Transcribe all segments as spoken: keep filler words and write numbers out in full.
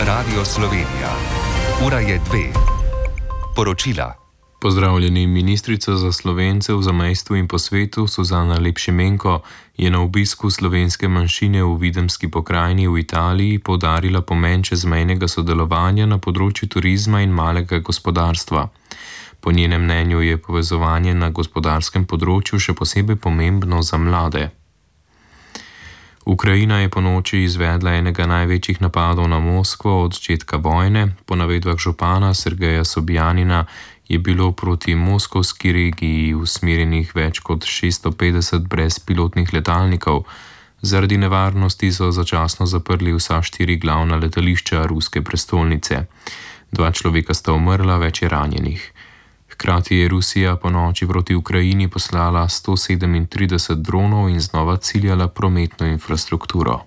Radio Slovenija. Ura je dve. Poročila. Pozdravljeni. Ministrica za Slovence v zamejstvu in po svetu Suzana Lepšimenko je na obisku slovenske manjšine v Videmski pokrajini v Italiji poudarila pomen čezmejnega sodelovanja na področju turizma in malega gospodarstva. Po njenem mnenju je povezovanje na gospodarskem področju še posebej pomembno za mlade. Ukrajina je ponoči izvedla enega največjih napadov na Moskvo od začetka vojne. Po navedbah župana Sergeja Sobjanina je bilo proti moskovski regiji usmerjenih več kot šeststo petdeset brezpilotnih letalnikov. Zaradi nevarnosti so začasno zaprli vsa štiri glavna letališča ruske prestolnice. Dva človeka sta umrla, več je ranjenih. Hkrati je Rusija po noči proti Ukrajini poslala sto sedemintrideset dronov in znova ciljala prometno infrastrukturo.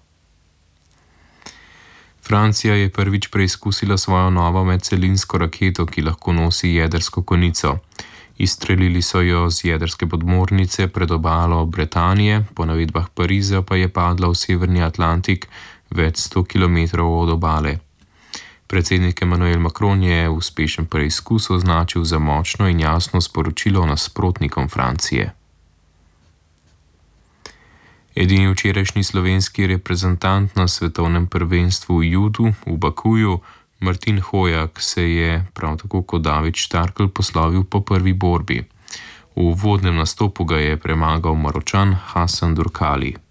Francija je prvič preizkusila svojo novo medcelinsko raketo, ki lahko nosi jedrsko konico. Izstrelili so jo z jedrske podmornice pred obalo Britanije, po navedbah Pariza pa je padla v severni Atlantik več sto kilometrov od obale. Predsednik Emmanuel Macron je uspešen preizkus označil za močno in jasno sporočilo nasprotnikom Francije. Edini včerajšnji slovenski reprezentant na svetovnem prvenstvu v judu v Bakuju, Martin Hojak, se je, prav tako kot David Štarkel, poslovil po prvi borbi. V uvodnem nastopu ga je premagal Maročan Hasan Durkali.